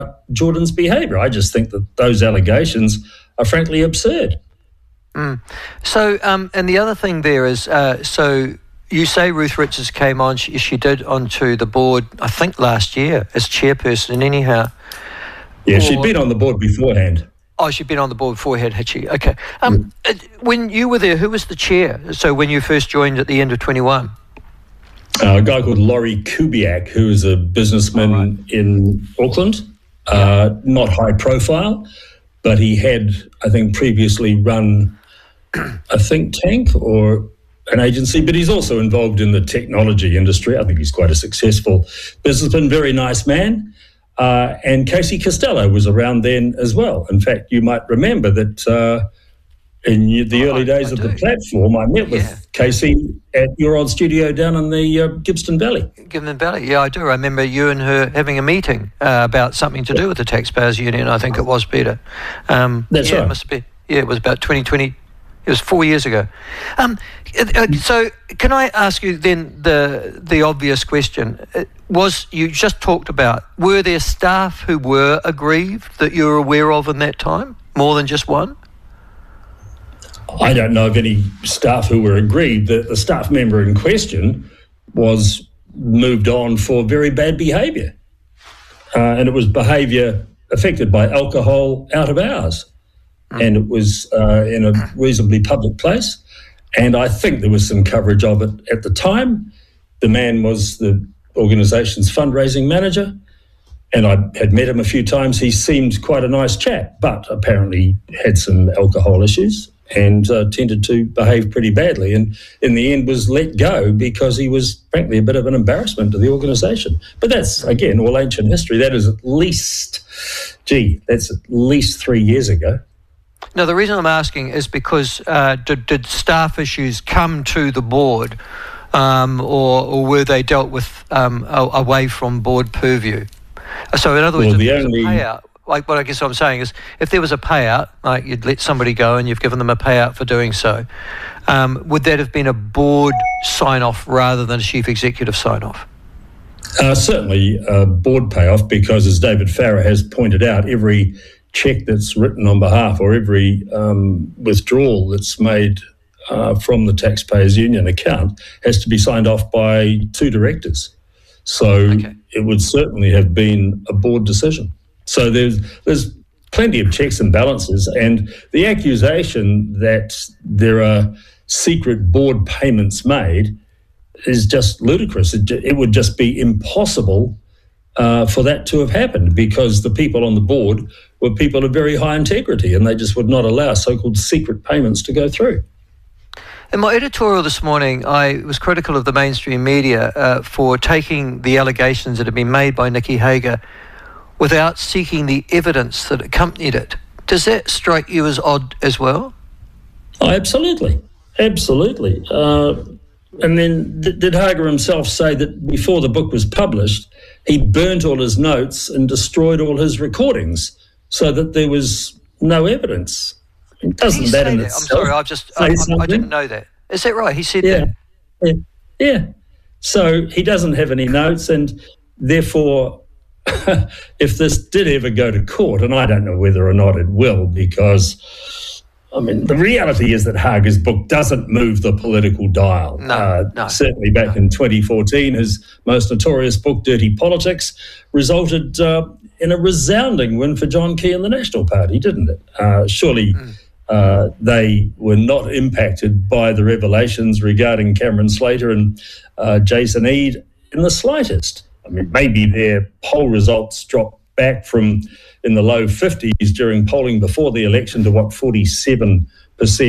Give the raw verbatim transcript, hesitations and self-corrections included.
Jordan's behaviour. I just think that those allegations are frankly absurd. Mm. So, um, and the other thing there is, uh, so you say Ruth Richards came on, she, she did onto the board, I think last year, as chairperson anyhow. Yeah, or, she'd been on the board beforehand. Oh, she'd been on the board beforehand, had she? Okay. Um, yeah. When you were there, who was the chair? So when you first joined at the end of twenty-one? Uh, a guy called Laurie Kubiak, who is a businessman oh, right. in Auckland, yeah. uh, not high profile, but he had, I think, previously run a think tank or an agency, but he's also involved in the technology industry. I think he's quite a successful businessman, very nice man. Uh, and Casey Costello was around then as well. In fact, you might remember that uh, in the oh, early days I, I of do. the platform, I met with yeah. Casey at your old studio down in the uh, Gibbston Valley. Gibbston Valley, yeah, I do. I remember you and her having a meeting uh, about something to do with the Taxpayers Union, I think it was, Peter. Um, That's yeah, right. It must be, yeah, it was about twenty twenty. It was four years ago. Um, uh, so can I ask you then the the obvious question? Was, you just talked about, were there staff who were aggrieved that you were aware of in that time? More than just one? I don't know of any staff who were aggrieved. The, the staff member in question was moved on for very bad behaviour. Uh, and it was behaviour affected by alcohol out of hours. And it was uh, in a reasonably public place. And I think there was some coverage of it at the time. The man was the organisation's fundraising manager, and I had met him a few times. He seemed quite a nice chap, but apparently had some alcohol issues and uh, tended to behave pretty badly, and in the end was let go because he was, frankly, a bit of an embarrassment to the organisation. But that's, again, all ancient history. That is at least, gee, that's at least three years ago. Now, the reason I'm asking is because uh, did, did staff issues come to the board um, or, or were they dealt with um, away from board purview? So, in other words, well, if the there was only... a payout, like what I guess I'm saying is, if there was a payout, like you'd let somebody go and you've given them a payout for doing so, um, would that have been a board sign-off rather than a chief executive sign-off? Uh, certainly a board payoff, because as David Farrer has pointed out, every cheque that's written on behalf or every um, withdrawal that's made uh, from the Taxpayers Union account has to be signed off by two directors. So okay. It would certainly have been a board decision. So there's there's plenty of checks and balances, and the accusation that there are secret board payments made is just ludicrous. It, it would just be impossible uh, for that to have happened, because the people on the board were people of very high integrity, and they just would not allow so-called secret payments to go through. In my editorial this morning, I was critical of the mainstream media uh, for taking the allegations that have been made by Nicky Hager without seeking the evidence that accompanied it. Does that strike you as odd as well? Oh, absolutely. Absolutely. Uh, and then th- did Hager himself say that before the book was published, he burnt all his notes and destroyed all his recordings so that there was no evidence? Doesn't that in that? itself? I'm sorry, I've just I, I, I didn't know that. Is that right? He said yeah. that. Yeah, yeah. So he doesn't have any notes, and therefore, if this did ever go to court, and I don't know whether or not it will, because I mean the reality is that Hager's book doesn't move the political dial. No, uh, no certainly back no. in twenty fourteen, his most notorious book, Dirty Politics, resulted uh, in a resounding win for John Key and the National Party, didn't it? Uh, surely. Mm. Uh, they were not impacted by the revelations regarding Cameron Slater and uh, Jason Eade in the slightest. I mean, maybe their poll results dropped back from in the low fifties during polling before the election to what, forty-seven percent